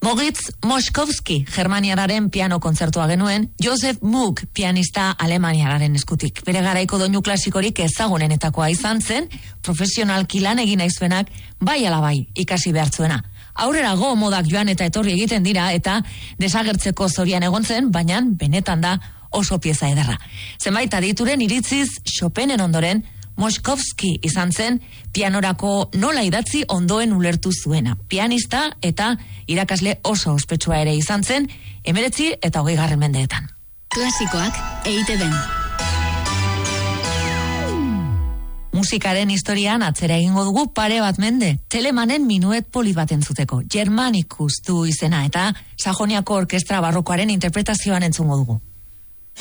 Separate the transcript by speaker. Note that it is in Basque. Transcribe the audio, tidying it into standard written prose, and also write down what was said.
Speaker 1: Moritz Moszkowski germaniararen piano kontzertua genuen, Josef Moog pianista alemaniararen eskutik. Bere garaiko doinu klasikorik ezagunenetakoa izan zen, profesionalki lan egin naizuenak bai ala bai ikasi behartzuena. Aurrerago modak joan eta etorri egiten dira eta desagertzeko zorian egon zen, baina benetan da oso pieza ederra. Zenbait adituren iritziz Chopinen ondoren Moszkowski izan zen pianorako nola idatzi ondoen ulertu zuena. Pianista eta irakasle oso ospetsua ere izan zen 19 eta 20 mendeetan.
Speaker 2: Klasikoak EITB-n.
Speaker 1: Musikaren historian atzera egingo dugu pare bat mende. Telemanen minuet polit bat entzuteko. Germanicus du izena eta Sajoniako Orkestra Barrokoaren interpretazioan entzungo dugu.